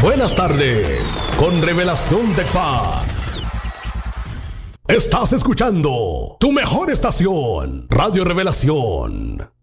Buenas tardes, con Revelación Tecpac. Estás escuchando tu mejor estación, Radio Revelación.